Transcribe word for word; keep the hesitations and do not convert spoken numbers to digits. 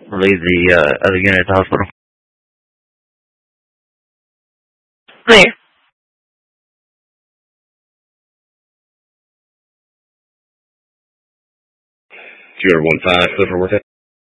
Relieve the uh, other unit at the hospital. Clear. two one five, Clifford, what's that?